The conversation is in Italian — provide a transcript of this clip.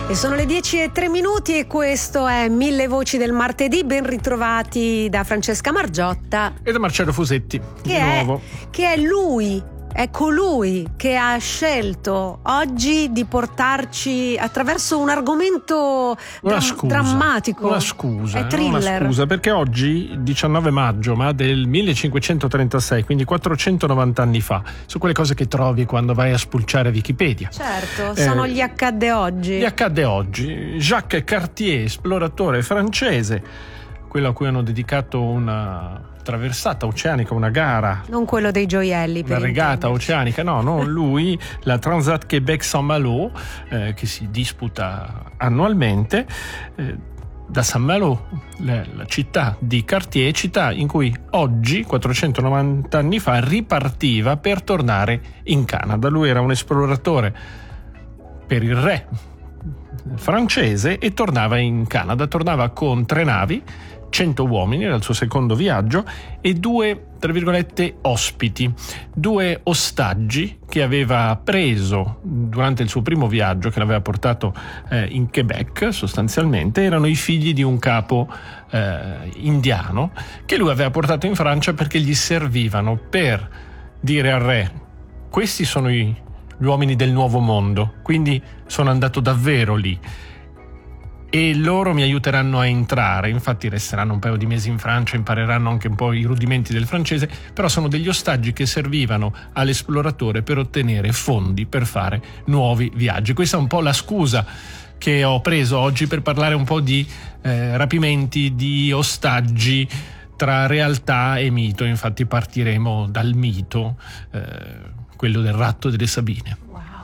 E sono le 10:03 e questo è Mille Voci del Martedì. Ben ritrovati da Francesca Margiotta e da Marcello Fusetti, che è lui. È colui che ha scelto oggi di portarci attraverso un argomento drammatico. Una scusa, perché oggi, 19 maggio, ma del 1536, quindi 490 anni fa, su quelle cose che trovi quando vai a spulciare Wikipedia. Certo, sono gli accadde oggi. Gli accadde oggi. Jacques Cartier, esploratore francese, quello a cui hanno dedicato una traversata oceanica, una gara. Non quello dei gioielli, per la regata oceanica, no, non lui, la Transat Québec-Saint-Malo, che si disputa annualmente. Da Saint-Malo, la città di Cartier, città in cui oggi, 490 anni fa, ripartiva per tornare in Canada. Lui era un esploratore per il re francese e tornava in Canada, tornava con 3 navi, 100 uomini, era il suo secondo viaggio, e 2, tra virgolette, ospiti, 2 ostaggi che aveva preso durante il suo primo viaggio, che l'aveva portato in Quebec sostanzialmente. Erano i figli di un capo indiano che lui aveva portato in Francia perché gli servivano per dire al re: questi sono gli uomini del nuovo mondo, quindi sono andato davvero lì e loro mi aiuteranno a entrare. Infatti resteranno un paio di mesi in Francia, impareranno anche un po' i rudimenti del francese, però sono degli ostaggi che servivano all'esploratore per ottenere fondi per fare nuovi viaggi. Questa è un po' la scusa che ho preso oggi per parlare un po' di rapimenti, di ostaggi, tra realtà e mito. Infatti partiremo dal mito, quello del ratto delle Sabine. Wow.